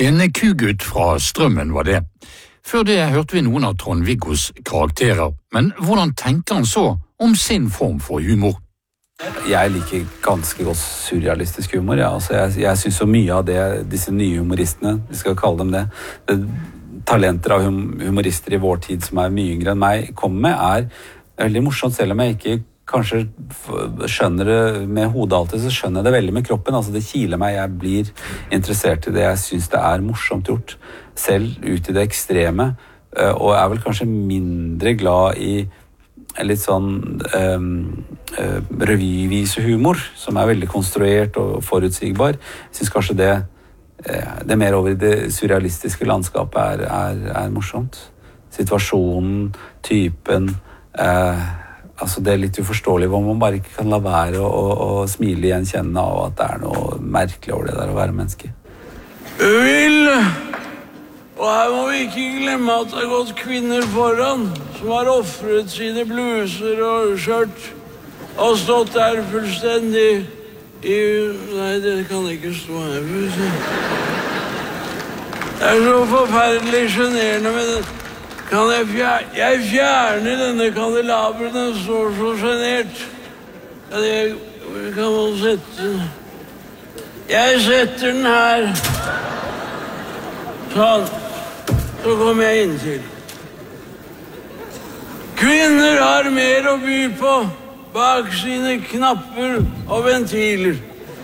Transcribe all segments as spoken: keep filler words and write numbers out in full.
En kugutt fra Strømmen var det. Før det hørte vi noen av Trond-Viggos karakterer, men hvordan tenker han så om sin form for humor? Jeg liker ganske godt surrealistisk humor. Ja. Altså, jeg jeg synes så mye av det, disse nye humoristene, vi skal kalle dem det, det talenter av hum, humorister i vår tid som er mye yngre enn meg, kommer med, er veldig morsomt, selv om jeg ikke kanskje skjønner det med hodet alltid, så skjønner jeg det veldig med kroppen. Altså, det kiler meg, jeg blir interessert i det, jeg synes det er morsomt gjort, selv ut i det ekstreme, og er vel kanskje mindre glad i litt sånn um, uh, revyvisehumor, som er veldig konstruert og forutsigbar. Jeg synes kanskje det, uh, det mer over i det surrealistiske landskapet er, er, er morsomt. Situasjonen, typen, uh, altså det er litt uforståelig hvor man bare ikke kan la være å, å, å smile gjenkjennende av at det er noe merkelig over det der å være menneske. Vil... Og her må vi ikke glemme at det har gått kvinner foran, som har offret sine bluser og skjørt, og stått der fullstendig i... Nei, det kan ikke stå her, for å si. Det er så forferdelig generende, men kan jeg fjerne... Jeg fjerner denne kandelaberen, den står så genert. Ja, det kan man sette... Jeg setter den her. Sånn. Så kommer jeg inn til. Kvinner har mer å by på bak sine knapper og ventiler.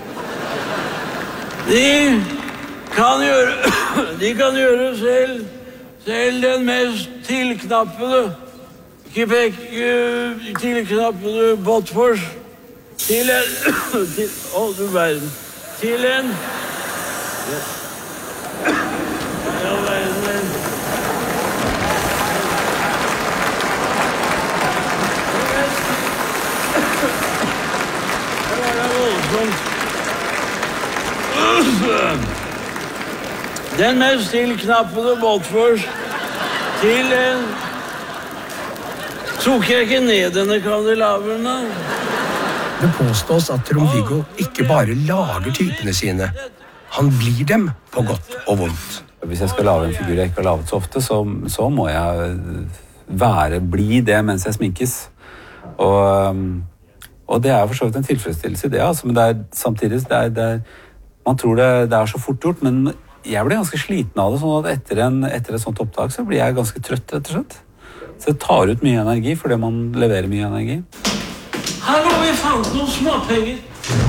De kan gjøre, de kan gjøre selv, selv den mest tilknappede, kipek, tilknappede Botfors til en, til, å du verden, til en, ja. Ja, verden. Det var da voldsomt. Den mest tilknappede Botfors til en... Tok jeg ikke ned denne kandelaberen da? Det påstås at Trond-Viggo ikke bare lager typene sine. Han blir dem på godt og vondt. Hvis jeg skal lage en figur jeg ikke har laget så ofte, så, så må jeg være, bli det mens jeg sminkes. Og, og det er for så vidt en tilfredsstillelse i det, altså, men det er samtidig, det er, det er, man tror det, det er så fort gjort, men jeg blir ganske sliten av det, sånn at etter, en, etter et sånt opptak så blir jeg ganske trøtt, rett og slett. Så det tar ut mye energi, fordi man leverer mye energi. Her har vi fant noen småpenger.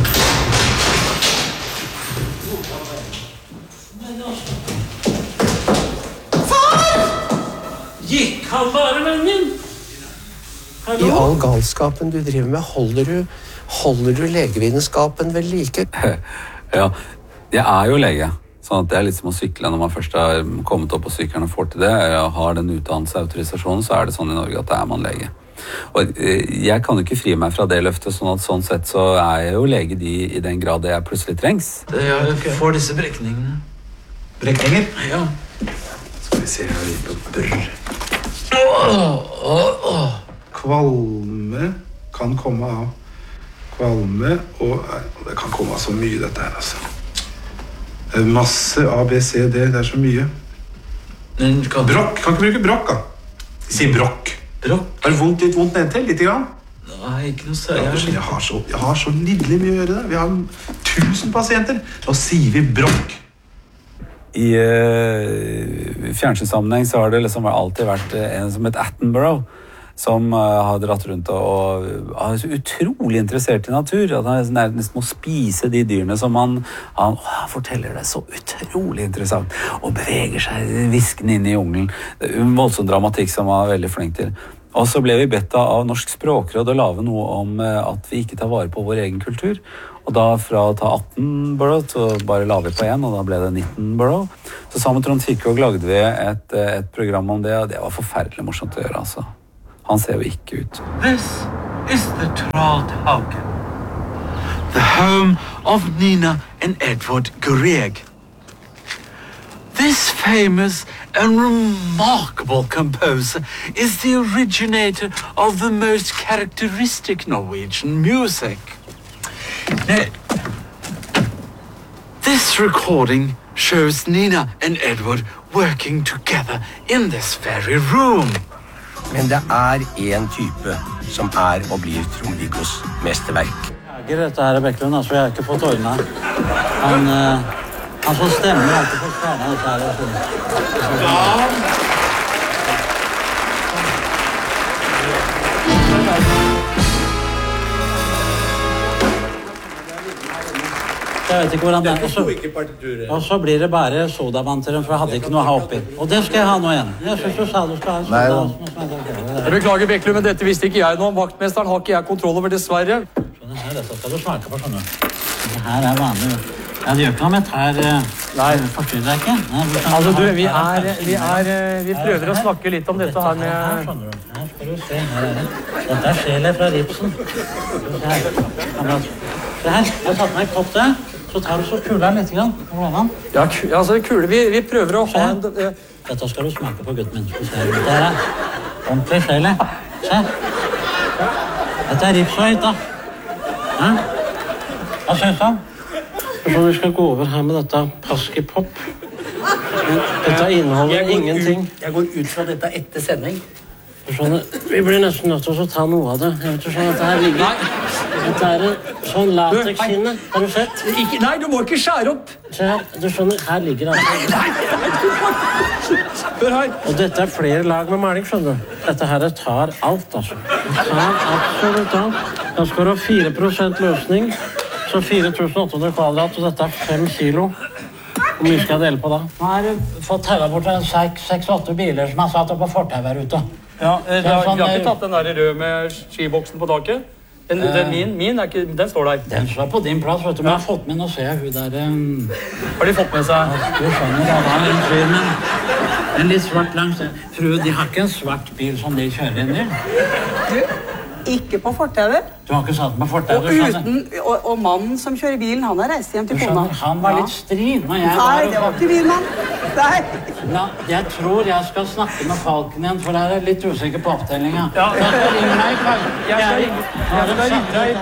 Gikk han bare, vennen min? Hallo? I all galskapen du driver med, holder du, holder du legevitenskapen ved like? Ja, jeg er jo lege, sånn at det er litt som å sykle når man først har kommet opp på sykkelen og får til det, og har den utdannelsesautorisasjonen, så er det sånn i Norge at da er man lege. Og jeg kan jo ikke fri meg fra det løftet, sånn at sånn sett så er jeg jo lege de, i den grad det jeg plutselig trengs. Ja, jeg får disse brekningene. Brekninger? Ja. Skal vi se her litt på brr. Åh, åh, åh. Kvalme kan komme av kvalme, og det kan komme av så mye dette her, altså. Masse A, B, C, D, det er så mye. Men kan... Brokk, kan ikke bruke brokk, da. Si brokk. Brokk? Har du vondt litt vondt nedtil, litt grann? Nei, ikke noe særlig. Ja, jeg, har så, jeg har så lidelig mye å gjøre det. Vi har tusen pasienter. Da sier vi brokk. I uh, fjernsynssammenheng så har det liksom alltid vært uh, en som het Attenborough, som uh, har dratt rundt og, og er så utrolig interessert i natur, at han nærmest må spise de dyrene som han, han, han forteller det så utrolig interessant, og beveger seg viskende inn i jungelen. Det er en voldsom dramatikk som han er veldig flink til. Og så ble vi bedt av Norsk Språkråd å lave noe om uh, at vi ikke tar vare på vår egen kultur. Og da fra å ta Attenborough, så bare la vi på en, og da ble det Nittenborough. Så sammen med Trond-Viggo lagde vi et, et program om det, og det var forferdelig morsomt å gjøre, altså. Han ser jo ikke ut. This is the Trollhaugen, the home of Nina and Edvard Grieg. This famous and remarkable composer is the originator of the most characteristic Norwegian music. Now, this This recording shows Nina and Edward working together in this very room. Men det er en type som er og blir Trond-Viggos mesterverk. Dette her er Bekkelund, altså jeg har ikke fått ordene. Han, uh, han som stemmer har ikke fått stjernet dette her. Ja. Jeg vet ikke hvordan det er. Og så, og så blir det bare sodavann til dem, for jeg hadde ikke noe å ha oppi. Og det skal jeg ha nå igjen. Jeg synes du sa du skal ha sodavann. Jeg beklager, Bekkelund, men dette visste ikke jeg nå. Vaktmesteren har ikke jeg kontroll over, dessverre. Skjønner her, dette skal du smake på, skjønner du. Det her er vanlig. Ja, det gjør ikke noe med dette her. Nei. Forstyrrer deg ikke. Nei, altså, du, vi er, vi er, vi prøver å snakke litt om dette her med... Her, skjønner du. Her skal du se, her er det. Dette er sjelet fra ripsen. Se her, kamerat. Se her, jeg har tatt meg et kopp der. Så tar du så kuler litt grann. Ja, altså kule, vi, vi prøver å ha en... Dette skal du smake på, gutten min. Det er ordentlig sjele. Se. Dette er ripshøyt, da. Ja? Hva synes du? Så vi skal gå over her med dette paskepop. Dette inneholder ingenting. Jeg går ut fra dette etter sending. Sånn, vi blir nesten nødt til å ta noe av det. Jeg vet ikke sånn at det her ligger... Dette er en sånn latex-hinne. Har du sett? Ikke, nei, du må ikke skjære opp. Se her, du skjønner, her ligger det. Nei, nei, Hør her. Og dette er flere lag med maling, skjønner du. Dette her tar alt, altså. Det tar absolutt alt. Da skal du ha fire prosent løsning. Så fire tusen åtte hundre kvadrat, og dette er fem kilo. Hvor mye skal jeg dele på da? Nå har du fått tauet bort seks åtte biler som har satt opp på fortauet her ute. Ja, jeg, jeg, jeg har ikke tatt den der røde med skiboksen på taket. Den, den, min, min er ikke, den står der. Den står på din plass, vet du. Men jeg har fått med, nå ser jeg hun der... Um... Har de fått med seg? Du skjønner, det var en fyr, men en litt svart langs. Fru, de har ikke en svart bil som de kjører inn i. Du, ikke på fortauet. Du har ikke satt med fortauet, du skjønner. Og, og, og mannen som kjører bilen, han har reist hjem til kona. Han var litt stri. Nei, det var ikke min mann. Nei. Ja, jeg tror jeg skal snakke med Falken igjen, for jeg er litt usikker på opptellingen. Ja, jeg skal ringe meg, Karl. Jeg skal ringe deg,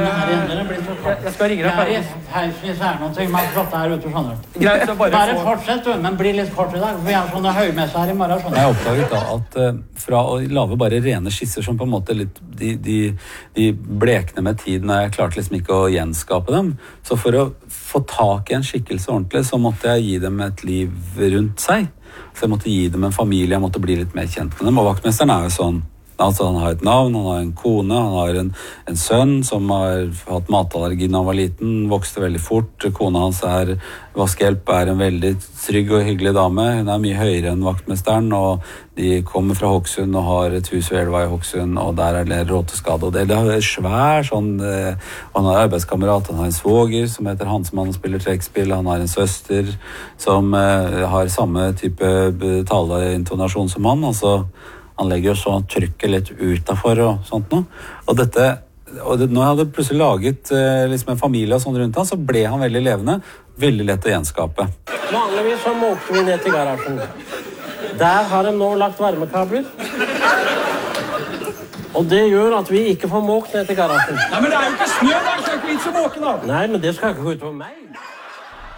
Jeg skal ringe deg, Jeg er i heisen i Særnåting, men flott her ute, skjønner du. Bare fortsett, du, men bli litt kort i dag, for vi har sånne høymesse her i morgen, skjønner du. Jeg oppdaget da at uh, fra å lave bare rene skisser som på en måte litt, de, de, de blekne med tiden, og jeg klarte liksom ikke å gjenskape dem, så for å få tak i en skikkelse ordentlig, så måtte jeg gi dem et liv rundt seg. Så jeg måtte gi dem en familie, jeg måtte bli litt mer kjent med dem. Og vaktmesteren er jo sånn, altså han har et navn, han har en kone, han har en, en sønn som har hatt matallergi da han var liten, vokste veldig fort. Kona hans er vaskehjelp, er en veldig trygg og hyggelig dame. Hun er mye høyere enn vaktmesteren, og de kommer fra Hokksund og har et hus ved Elva i Hokksund, og der er det råteskade. Og det, det er svær sånn, eh, han har arbeidskamerat, han har en svoger som heter Hansmann og spiller trekkspill, han har en søster som eh, har samme type taleintonasjon som han, altså han legger jo sånn trykket litt utenfor og sånt noe. Og dette, og det, når jeg hadde plutselig laget eh, liksom en familie og sånn rundt han, så ble han veldig levende, veldig lett å gjenskape. Vanligvis så måker vi ned til garasjen. Der har de nå lagt varmekabler. Og det gjør at vi ikke får måkt ned til garasjen. Nei, men det er jo ikke snø, det er ikke vits å måke da. Nei, men det skal ikke gå ut over meg.